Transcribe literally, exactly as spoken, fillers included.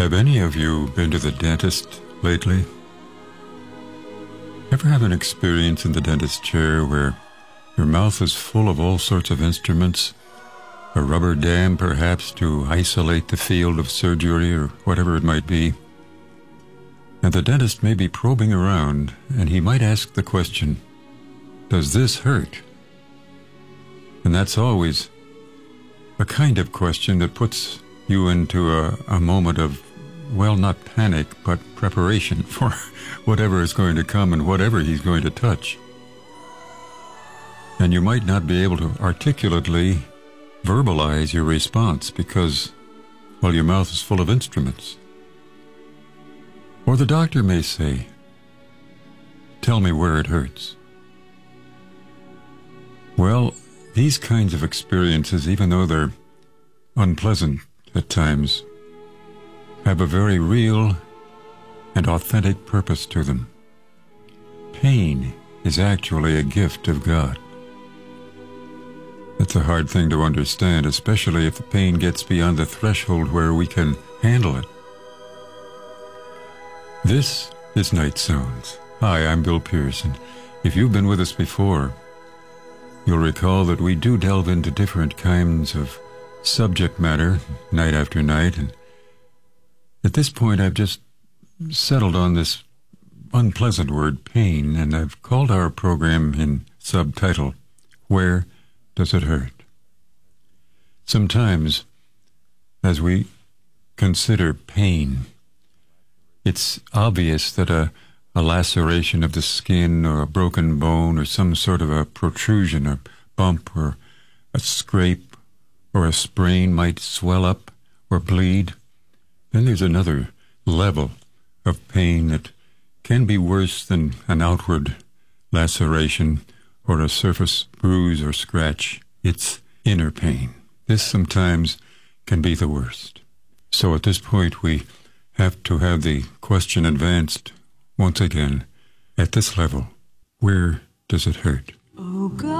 Have any of you been to the dentist lately? Ever have an experience in the dentist chair where your mouth is full of all sorts of instruments, a rubber dam perhaps to isolate the field of surgery or whatever it might be, and the dentist may be probing around and he might ask the question, does this hurt? And that's always a kind of question that puts you into a, a moment of, well, not panic, but preparation for whatever is going to come and whatever he's going to touch. And you might not be able to articulately verbalize your response because, well, your mouth is full of instruments. Or the doctor may say, tell me where it hurts. Well, these kinds of experiences, even though they're unpleasant at times, have a very real and authentic purpose to them. Pain is actually a gift of God. That's a hard thing to understand, especially if the pain gets beyond the threshold where we can handle it. This is Night Sounds. Hi, I'm Bill Pierce, and if you've been with us before, you'll recall that we do delve into different kinds of subject matter night after night, and at this point I've just settled on this unpleasant word, pain, and I've called our program in subtitle, Where Does It Hurt? Sometimes, as we consider pain, it's obvious that a, a laceration of the skin or a broken bone or some sort of a protrusion or bump or a scrape or a sprain might swell up or bleed. Then there's another level of pain that can be worse than an outward laceration or a surface bruise or scratch. It's inner pain. This sometimes can be the worst. So at this point we have to have the question advanced once again at this level. Where does it hurt? Oh God.